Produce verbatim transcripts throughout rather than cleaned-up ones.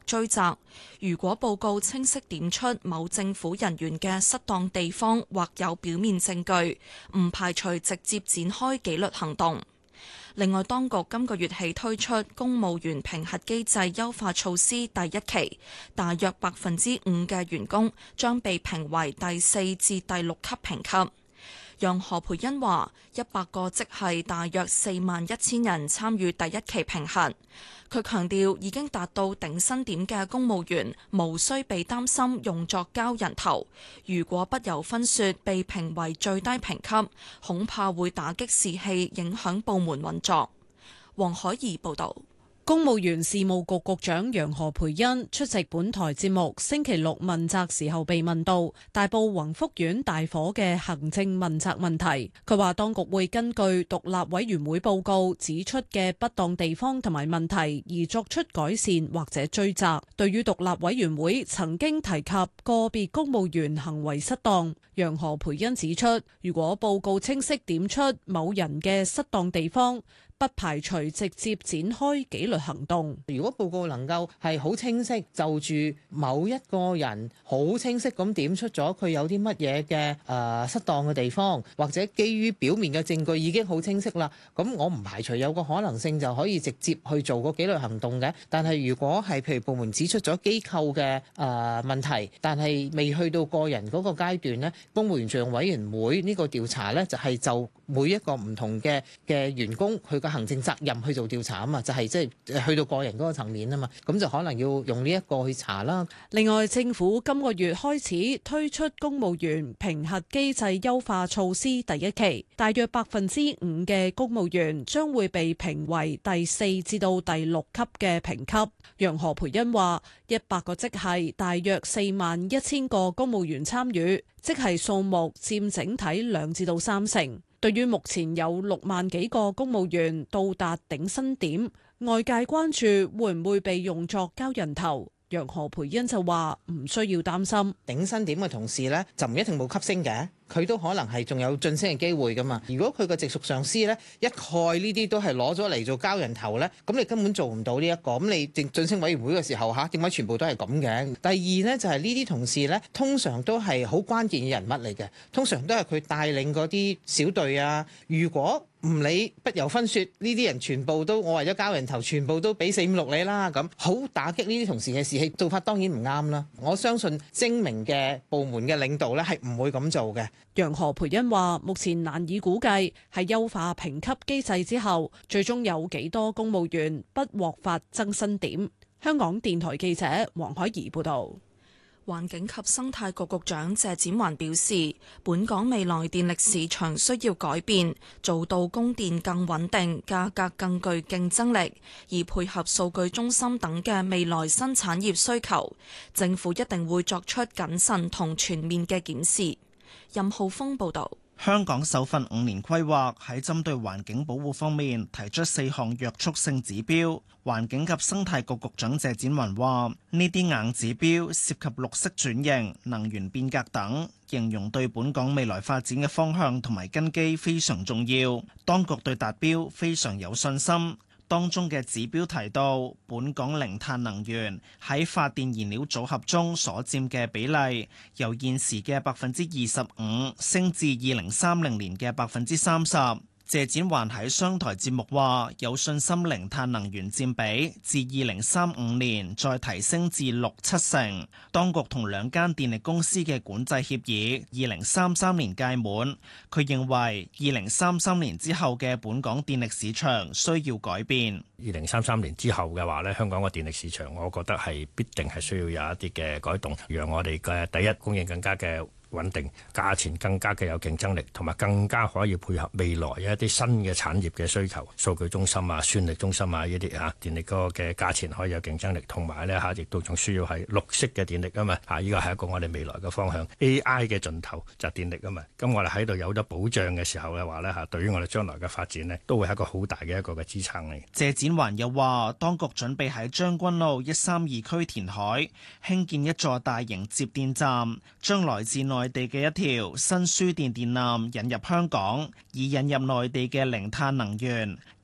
追責。如果報告清晰點出某政府人員嘅失當地方或有表面證據，唔排除直接展開紀律行動。另外，當局今個月起推出公務員評核機制優化措施第一期，大約百分之五嘅員工將被評為第四至第六級評級。楊何蓓茵話：一百個職系大約四萬一千人參與第一期評核。佢強調已經達到頂薪點嘅公務員，無需被擔心用作交人頭。如果不由分說被評為最低評級，恐怕會打擊士氣，影響部門運作。黃海怡報導。 公務員事務局局長楊何蓓茵出席本台節目星期六問責時候被問到大埔宏福苑大火嘅行政問責問題，佢話當局會根據獨立委員會報告指出嘅不當地方同埋問題而作出改善或者追責。對於獨立委員會曾經提及個別公務員行為失當，楊何蓓茵指出，如果報告清晰點出某人嘅失當地方，不排除直接展開紀律行動。 如果報告能夠係好清晰，就住某一個人好清晰咁點出咗佢有啲乜嘢嘅誒失當嘅地方，或者基於表面嘅證據已經好清晰啦，咁我唔排除有個可能性就可以直接去做個紀律行動嘅。但係如果係譬如部門指出咗機構嘅誒問題，但係未去到個人嗰個階段呢，公務員敘用委員會呢個調查呢，就係就每一個唔同嘅嘅員工去個行政責任去做調查啊嘛，就係即係去到個人嗰個層面啊嘛，咁就可能要用呢一個去查啦。 另外，政府今個月開始推出公務員評核機制優化措施第一期，大約百分之五嘅公務員將會被評為第四至到第六級嘅評級。楊何蓓茵話：一百個職系大約四萬一千個公務員參與，職系數目佔整體兩至到三成。對於目前有六萬幾個公務員到達頂薪點，外界關注會唔會被用作交人頭。楊何蓓茵就話唔需要擔心， 頂薪點嘅同事呢，就唔一定冇級升嘅，佢都可能係仲有晉升嘅機會噶嘛。如果佢個直屬上司呢，一概呢啲都係攞咗嚟做交人頭呢，咁你根本做唔到呢一個。咁你晉晉升委員會嘅時候嚇，點解全部都係咁嘅？第二呢，就係呢啲同事呢，通常都係好關鍵嘅人物嚟嘅，通常都係佢帶領嗰啲小隊啊。如果唔理不由分說，呢啲人全部都我為咗交人頭，全部都俾四五六你啦，咁好打擊呢啲同事嘅士氣，做法當然唔啱啦。我相信精明嘅部門嘅領導咧係唔會咁做嘅。 楊何蓓茵話：目前難以估計喺優化評級機制之後，最終有幾多公務員不獲發增薪點。香港電台記者黃海怡報導。 環境及生態局局長謝展寰表示，本港未來電力市場需要改變，做到供電更穩定、價格更具競爭力，以配合數據中心等嘅未來新產業需求。政府一定會作出謹慎同全面嘅檢視。任浩峰報導。 香港首份五年規劃喺針對環境保護方面提出四項約束性指標。環境及生態局局長謝展寰話：呢啲硬指標涉及綠色轉型、能源變革等，形容對本港未來發展嘅方向同埋根基非常重要。當局對達標非常有信心。當中嘅指標提到，本港零碳能源喺發電燃料組合中所佔嘅比例，由現時嘅百分之二十五升至二零三零年嘅百分之三十。謝展寰喺商台節目話，有信心零碳能源佔比至二零三五年再提升至六七成。當局同兩間電力公司嘅管制協議二零三三年屆滿，佢認為二零三三年之後嘅本港電力市場需要改變。 二零三三年之後嘅話咧，香港個電力市場，我覺得係必定係需要有一啲嘅改動，讓我哋嘅第一供應更加嘅穩定，價錢更加嘅有競爭力，同埋更加可以配合未來一啲新嘅產業嘅需求，數據中心啊、算力中心啊呢啲嚇電力嗰個嘅價錢可以有競爭力，同埋咧嚇亦都仲需要係綠色嘅電力啊嘛嚇，呢個係一個我哋未來嘅方向。A I 嘅盡頭就係電力啊嘛，咁我哋喺度有咗保障嘅時候嘅話咧嚇，對於我哋將來嘅發展呢，都會係一個好大嘅一個嘅支撐嚟。 謝展寰又話，當局準備喺將軍澳一三二區填海興建一座大型接電站，將來自內地嘅一條新輸電電纜引入香港，以引入內地嘅零碳能源。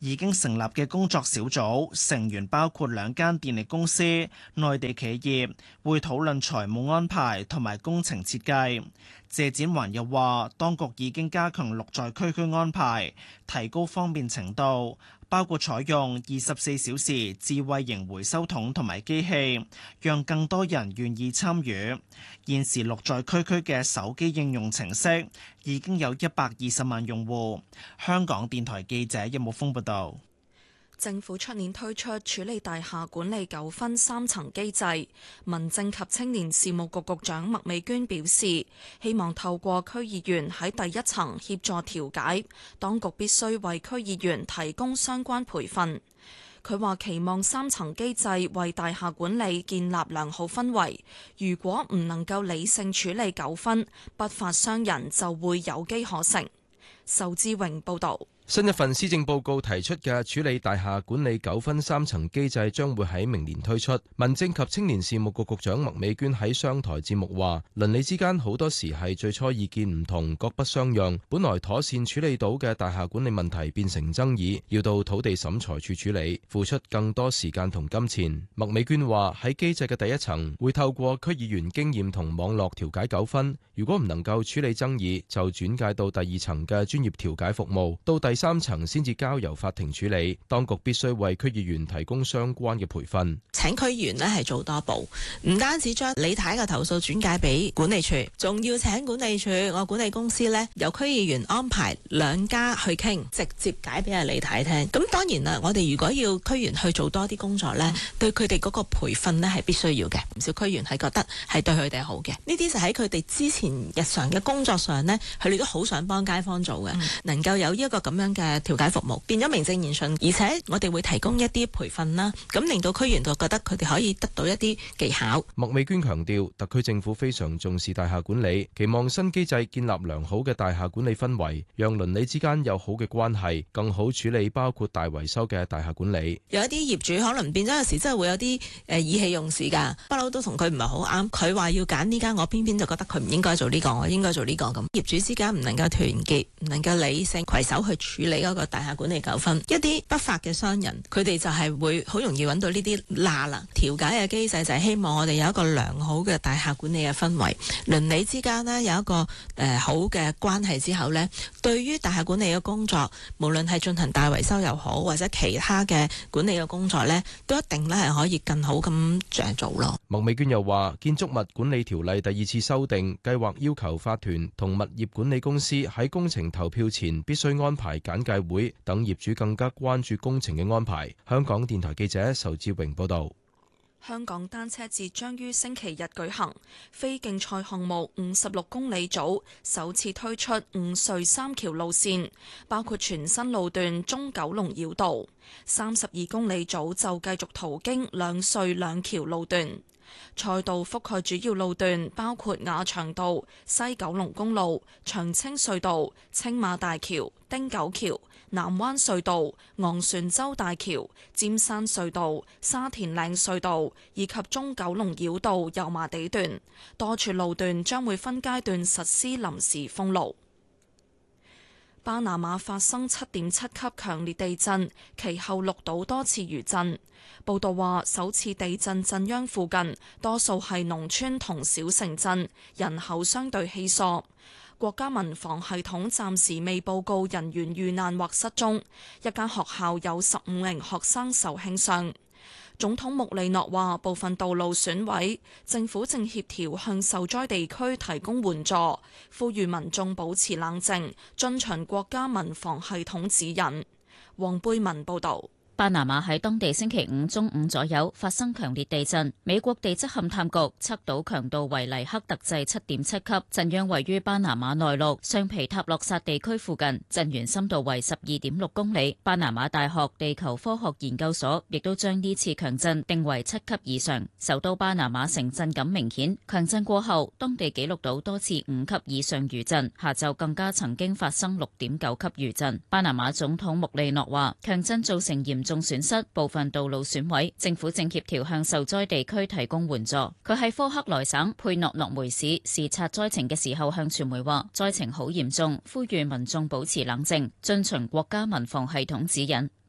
已經成立嘅工作小組成員包括兩間電力公司、內地企業，會討論財務安排同埋工程設計。謝展寰又話，當局已經加強綠在區區安排，提高方便程度，包括採用二十四小時智慧型回收桶同埋機器，讓更多人願意參與。現時綠在區區嘅手機應用程式已經有一百二十萬用戶。香港電台記者任木峰報道。 政府出年推出處理大廈管理糾紛三層機制，民政及青年事務局局長麥美娟表示，希望透過區議員喺第一層協助調解，當局必須為區議員提供相關培訓。佢話期望三層機制為大廈管理建立良好氛圍，如果唔能夠理性處理糾紛，不法商人就會有機可乘。仇志榮報導。 新一份施政報告提出嘅處理大廈管理糾紛三層機制將會喺明年推出。民政及青年事務局局長麥美娟喺商台節目話，鄰里之間好多時係最初意見唔同，各不相讓，本來妥善處理到嘅大廈管理問題變成爭議，要到土地審裁處處理，付出更多時間同金錢。麥美娟話喺機制嘅第一層會透過區議員經驗同網絡調解糾紛，如果唔能夠處理爭議，就轉介到第二層嘅專業調解服務，到第三層先至交由法庭處理。當局必須為區議員提供相關嘅培訓。 請區議員呢係做多步，唔單止將李太嘅投訴轉介俾管理處，仲要請管理處我管理公司呢由區議員安排兩家去傾，直接解俾阿李太聽。咁當然啦，我哋如果要區議員去做多啲工作呢，對佢哋嗰個培訓呢係必須要嘅。唔少區議員係覺得係對佢哋好嘅。呢啲就喺佢哋之前日常嘅工作上呢，佢哋都好想幫街坊做嘅，嗯、能夠有呢一個咁樣嘅調解服務，變咗名正言順，而且我哋會提供一啲培訓啦，咁令到區員就覺得佢哋可以得到一啲技巧。 麥美娟強調，特區政府非常重視大廈管理，期望新機制建立良好嘅大廈管理氛圍，讓鄰里之間有好嘅關係，更好處理包括大維修嘅大廈管理。 有一啲業主可能變咗有時真係會有啲誒意氣用事㗎，不嬲都同佢唔係好啱。佢話要揀呢間，我偏偏就覺得佢唔應該做呢個，我應該做呢個咁。業主之間唔能夠團結，唔能夠理性攜手去處理嗰個大廈管理糾紛，一啲不法嘅商人，佢哋就係會好容易揾到呢啲罅啦。調解嘅機制就係希望我哋有一個良好嘅大廈管理嘅氛圍，鄰里之間呢有一個誒、呃、好嘅關係之後呢，對於大廈管理嘅工作，無論係進行大維修又好，或者其他嘅管理嘅工作呢，都一定咧係可以更好咁着做咯。 麥美娟又話，建築物管理條例第二次修訂計劃要求法團同物業管理公司喺工程投票前必須安排簡介會，等業主更加關注工程嘅安排。香港電台記者仇志榮報道。 香港單車節將於星期日舉行，非競賽項目五十六公里組首次推出五隧三橋路線，包括全新路段中九龍繞道。三十二公里組就繼續途經兩隧兩橋路段。賽道覆蓋主要路段包括亞長道、西九龍公路、長青隧道、青馬大橋、汀九橋、南灣隧道、昂船洲大橋、尖山隧道、沙田嶺隧道以及中九龍繞道油麻地段，多處路段將會分階段實施臨時封路。巴拿馬發生七點七級強烈地震，其後錄到多次餘震。報道話，首次地震震央附近多數係農村同小城鎮，人口相對稀疏。國家民防系統暫時未報告人員遇難或失蹤。一間學校有十五名學生受輕傷。總統穆里諾話，部分道路損毀，政府正協調向受災地區提供援助，呼籲民眾保持冷靜，遵循國家民防系統指引。黃貝文報導。 巴拿馬喺當地星期五中午左右發生強烈地震，美國地質勘探局測到強度為黎克特制七點七級，震央位於巴拿馬內陸上皮塔洛薩地區附近，震源深度為十二點六公里。巴拿馬大學地球科學研究所亦都將呢次強震定為七級以上。首都巴拿馬城震感明顯，強震過後，當地記錄到多次五級以上餘震，下晝更加曾經發生六點九級餘震。巴拿馬總統穆利諾話，強震造成嚴重重損失，部分道路損毀，政府正協調向受災地區提供援助。佢喺科克萊省佩諾諾梅市視察災情嘅時候，向傳媒話災情好嚴重，呼籲民眾保持冷靜，遵循國家民防系統指引。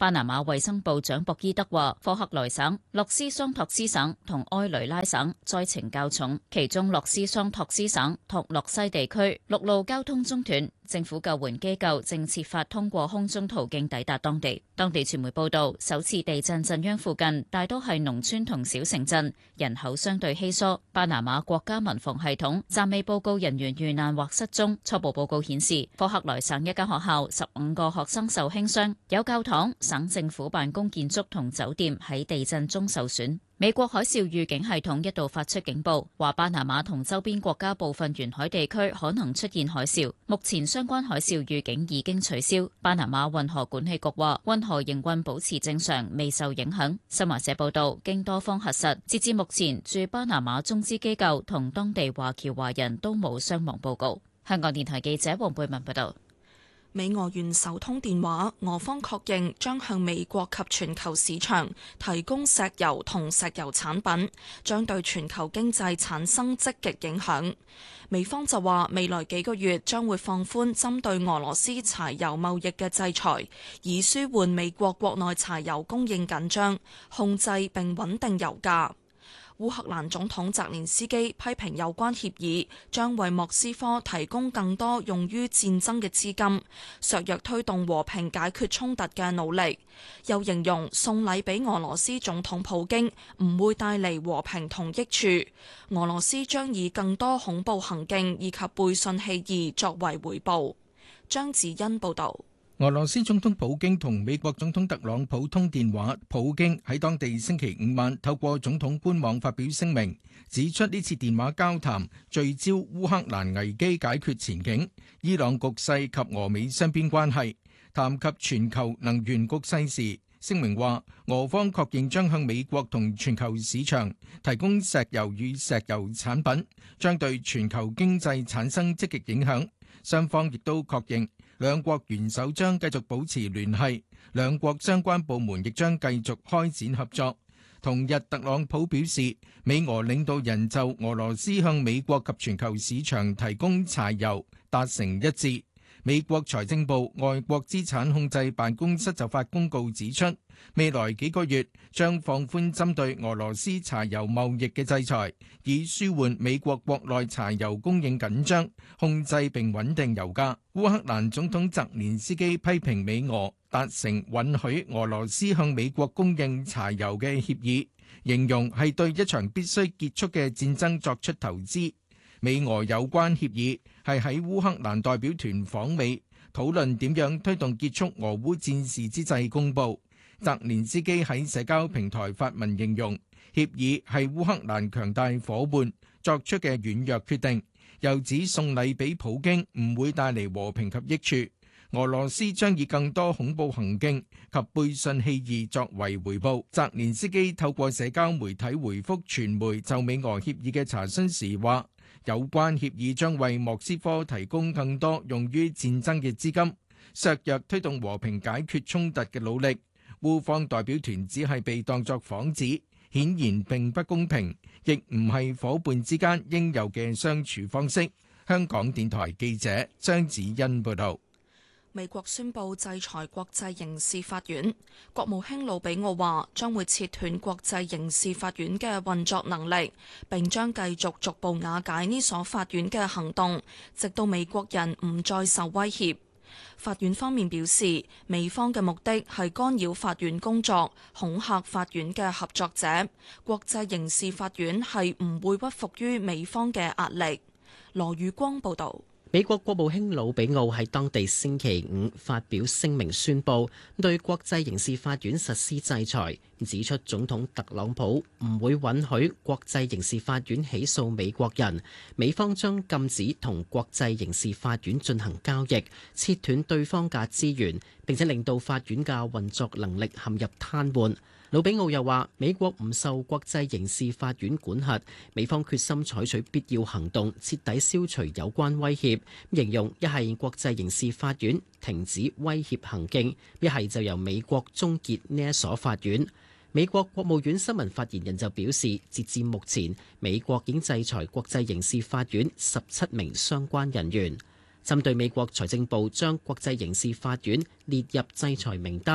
巴拿馬衛生部長博伊德話，科克萊省、洛斯桑托斯省同埃雷拉省災情較重，其中洛斯桑托斯省托洛西地區陸路交通中斷，政府救援機構正設法通過空中途徑抵達當地。當地傳媒報道，首次地震震央附近大多係農村同小城鎮，人口相對稀疏。巴拿馬國家民防系統暫未報告人員遇難或失蹤。初步報告顯示，科克萊省一間學校十五個學生受輕傷，有教堂、省政府辦公建築同酒店喺地震中受損。美國海嘯預警系統一度發出警報，話巴拿馬同周邊國家部分沿海地區可能出現海嘯。目前相關海嘯預警已經取消。巴拿馬運河管理局話，運河營運保持正常，未受影響。新華社報道，經多方核實，截至目前，駐巴拿馬中資機構同當地華僑華人都冇傷亡報告。香港電台記者黃貝文報道。 美俄元首通電話，俄方確認將向美國及全球市場提供石油同石油產品，將對全球經濟產生積極影響。美方就話未來幾個月將會放寬針對俄羅斯柴油貿易嘅制裁，以舒緩美國國內柴油供應緊張，控制並穩定油價。烏克蘭總統澤連斯基批評有關協議將為莫斯科提供更多用於戰爭嘅資金，削弱推動和平解決衝突嘅努力。又形容送禮俾俄羅斯總統普京唔會帶嚟和平同益處，俄羅斯將以更多恐怖行徑以及背信棄義作為回報。張子欣報道。 俄羅斯總統普京同美國總統特朗普通電話，普京喺當地星期五晚透過總統官網發表聲明，指出呢次電話交談聚焦烏克蘭危機解決前景、伊朗局勢及俄美雙邊關係，談及全球能源局勢時，聲明話俄方確認將向美國同全球市場提供石油與石油產品，將對全球經濟產生積極影響。雙方亦都確認兩國元首將繼續保持聯繫，兩國相關部門亦將繼續開展合作。同日，特朗普表示，美俄領導人就俄羅斯向美國及全球市場提供柴油達成一致。美國財政部外國資產控制辦公室就發公告指出，未來幾個月將放寬針對俄羅斯柴油貿易嘅制裁，以舒緩美國國內柴油供應緊張，控制並穩定油價。烏克蘭總統澤連斯基批評美俄達成允許俄羅斯向美國供應柴油嘅協議，形容係對一場必須結束嘅戰爭作出投資。美俄有關協議係喺烏克蘭代表團訪美討論點樣推動結束俄烏戰事之際公佈。澤連斯基喺社交平台發文形容協議係烏克蘭強大夥伴作出嘅軟弱決定，又指送禮俾普京唔會帶嚟和平及益處，俄羅斯將以更多恐怖行徑及背信棄義作為回報。澤連斯基透過社交媒體回覆傳媒就美俄協議嘅查詢時話，有關協議將為莫斯科提供更多用於戰爭嘅資金，削弱推動和平解決衝突嘅努力。烏方代表團只係被當作幌子，顯然並不公平，亦唔係夥伴之間應有嘅相處方式。香港電台記者張子欣報道。 美國宣布制裁國際刑事法院，國務卿魯比奧話將會切斷國際刑事法院嘅運作能力，並將繼續逐步瓦解呢所法院嘅行動，直到美國人唔再受威脅。法院方面表示，美方嘅目的係干擾法院工作，恐嚇法院嘅合作者。國際刑事法院係唔會屈服於美方嘅壓力。羅宇光報道。 美國國務卿魯比奧喺當地星期五發表聲明，宣布對國際刑事法院實施制裁，指出總統特朗普唔會允許國際刑事法院起訴美國人，美方將禁止同國際刑事法院進行交易，切斷對方嘅資源，並且令到法院嘅運作能力陷入癱瘓。魯比奧又話：美國唔受國際刑事法院管轄，美方決心採取必要行動，徹底消除有關威脅。形容一係國際刑事法院停止威脅行徑，一係就由美國終結呢一所法院。美國國務院新聞發言人就表示，截至目前，美國已經制裁國際刑事法院十七名相關人員。針對美國財政部將國際刑事法院列入制裁名單，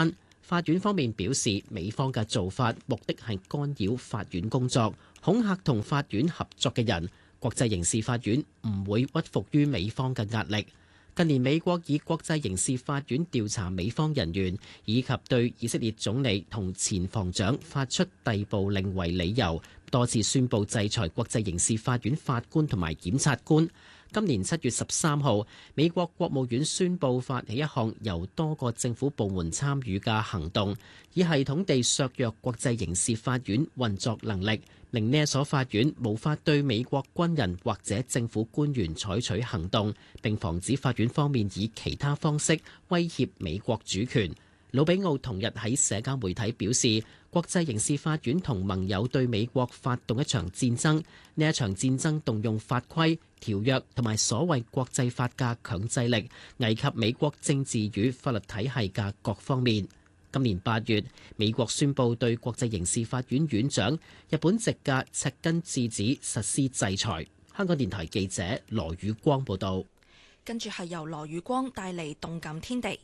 法院方面表示，美方嘅做法目的係干擾法院工作，恐嚇同法院合作嘅人。國際刑事法院唔會屈服於美方嘅壓力。近年美國以國際刑事法院調查美方人員以及對以色列總理同前防長發出逮捕令為理由，多次宣布制裁國際刑事法院法官同埋檢察官。今年七月十三號，美國國務院宣布發起一項由多個政府部門參與嘅行動，以系統地削弱國際刑事法院運作能力，令呢一所法院無法對美國軍人或者政府官員採取行動，並防止法院方面以其他方式威脅美國主權。魯比奧同日喺社交媒體表示，國際刑事法院同盟友對美國發動一場戰爭，呢一場戰爭動用法規、條約同埋所謂國際法嘅強制力，危及美國政治與法律體系嘅各方面。今年八月，美國宣布對國際刑事法院院長日本籍嘅赤根智子實施制裁。香港電台記者羅宇光報道。 跟住係由羅宇光帶嚟動感天地。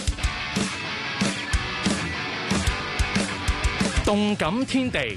動感天地。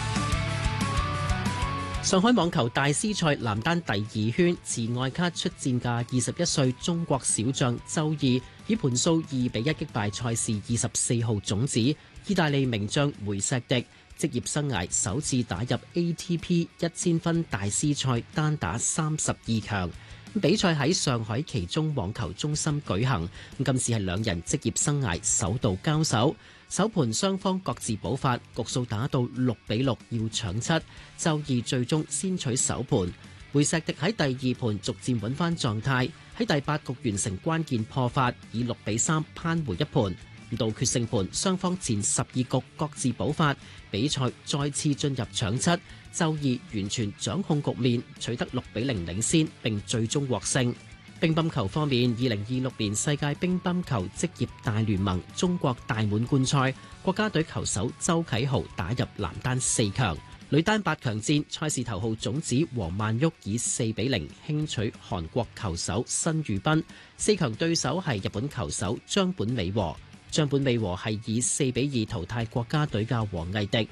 上海網球大師賽男單第二圈，持外卡出戰嘅二十一歲中國小將周易，以盤數二比一擊敗賽事二十四號種子意大利名將梅錫迪，職業生涯首次打入 A T P 一千分大師賽單打三十二強。比賽喺上海其中網球中心舉行，今次係兩人職業生涯首度交手。首盤雙方各自補發，局數打到六比六要搶七，周易最終先取首盤。梅錫迪喺第二盤逐漸穩翻狀態，喺第八局完成關鍵破發，以六比三扳回一盤。到決勝盤，雙方前十二局各自補發，比賽再次進入搶七，周易完全掌控局面，取得六比零領先，並最終獲勝。乒乓球方面，二零二六年世界乒乓球職業大聯盟中國大滿貫賽，國家隊球手周啟豪打入男單四強。女單八強戰，賽事頭號種子王曼昱以四比零輕取韓國球手申裕斌，四強對手係日本球手張本美和。張本美和係以四比二淘汰國家隊嘅王藝迪。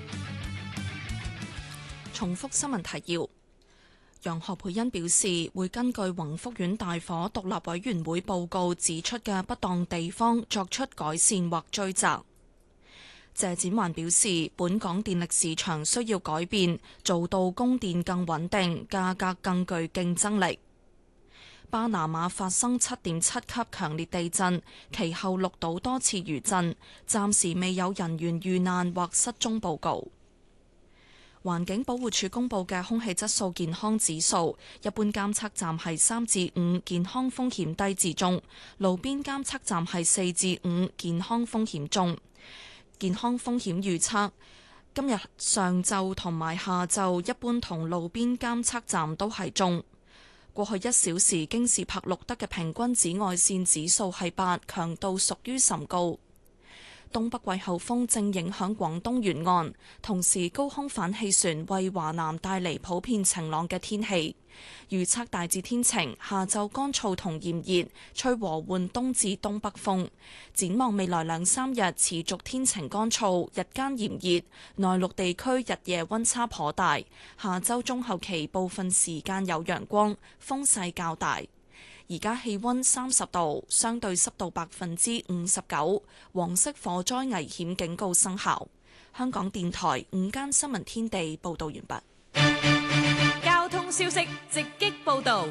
重複新聞提要。楊何蓓茵表示，會根據宏福苑大火獨立委員會報告指出嘅不當地方作出改善或追責。謝展寰表示，本港電力市場需要改變，做到供電更穩定，價格更具競爭力。巴拿馬發生七點七級強烈地震，其後錄到多次餘震，暫時未有人員遇難或失蹤報告。環境保護署公布嘅空氣質素健康指數，一般監測站係三至五，健康風險低至中；路邊監測站係四至五，健康風險中。健康風險預測，今日上晝同埋下晝一般同路邊監測站都係中。過去一小時京士柏錄得嘅平均紫外線指數係八，強度屬於甚高。東北季候風正影響廣東沿岸，同時高空反氣旋為華南帶嚟普遍晴朗嘅天氣。預測大致天晴，下晝乾燥同炎熱，吹和緩東至東北風。展望未來兩三日持續天晴乾燥，日間炎熱，內陸地區日夜溫差頗大。下週中後期部分時間有陽光，風勢較大。而家氣溫三十度，相對濕度百分之五十九，黃色火災危險警告生效。香港電台午間新聞天地報道完畢。 交通消息直擊報道。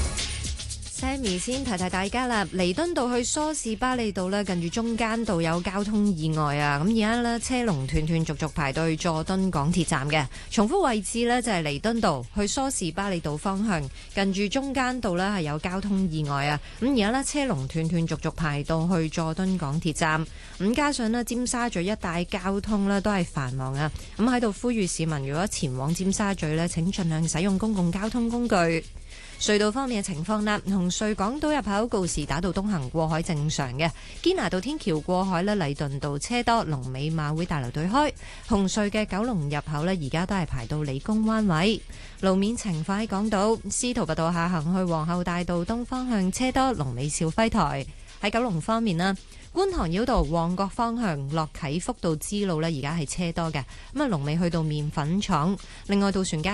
Sammy 先提提大家啦，彌敦道去梳士巴利道呢，近住中間道有交通意外啊！咁而家呢，車龍斷斷續續排到去佐敦港鐵站嘅。重複位置呢，就係彌敦道去梳士巴利道方向，近住中間道呢係有交通意外啊！咁而家呢，車龍斷斷續續排到去佐敦港鐵站。咁加上呢，尖沙咀一帶交通呢都係繁忙啊！咁喺度呼籲市民，如果前往尖沙咀呢，請盡量使用公共交通工具。隧道方面嘅情況啦，紅隧港島入口告士打道東行過海正常嘅，堅拿道天橋過海呢，禮頓道車多，龍尾馬會大樓對開。紅隧嘅九龍入口呢，而家都係排到理工灣位。路面情況喺港島司徒拔道下行去皇后大道東方向車多，龍尾兆輝台。喺九龍方面啦， 觀塘繞道旺角方向落啟福道支路呢，而家係車多嘅。咁啊，龍尾去到麵粉廠。另外，渡船街